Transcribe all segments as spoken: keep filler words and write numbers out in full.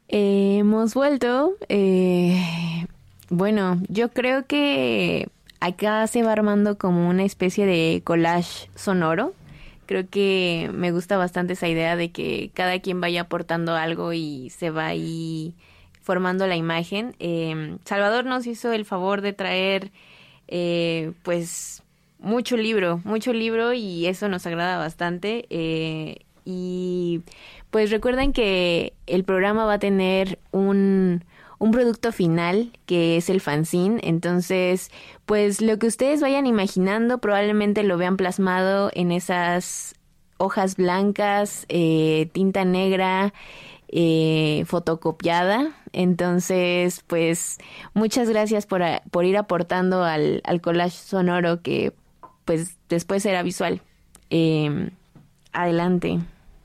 Eh, hemos vuelto. Eh, bueno, yo creo que acá se va armando como una especie de collage sonoro. Creo que me gusta bastante esa idea de que cada quien vaya aportando algo y se va ahí formando la imagen. Eh, Salvador nos hizo el favor de traer, eh, pues, mucho libro, mucho libro y eso nos agrada bastante. Eh, y pues recuerden que el programa va a tener un, un producto final que es el fanzine. Entonces, pues lo que ustedes vayan imaginando probablemente lo vean plasmado en esas hojas blancas, eh, tinta negra, eh, fotocopiada. Entonces, pues muchas gracias por, a- por ir aportando al, al collage sonoro que pues después será visual. Eh, Adelante.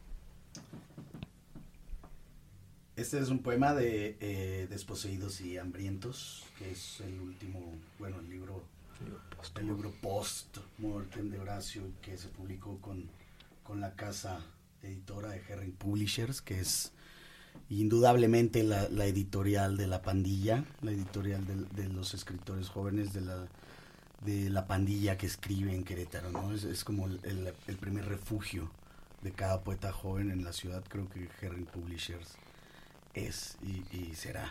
Este es un poema de eh, Desposeídos y Hambrientos, que es el último, bueno, el libro, el libro post-mortem de Horacio, que se publicó con, con la casa editora de Herring Publishers, que es indudablemente la, la editorial de la pandilla, la editorial de, de los escritores jóvenes de la, de la pandilla que escribe en Querétaro, ¿no? Es, es como el, el, el primer refugio de cada poeta joven en la ciudad. Creo que Herring Publishers es y, y será.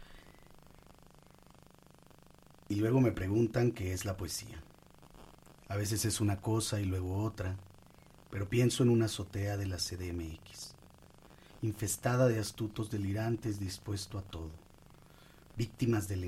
Y luego me preguntan qué es la poesía. A veces es una cosa y luego otra, pero pienso en una azotea de la C D M X, infestada de astutos delirantes dispuesto a todo, víctimas del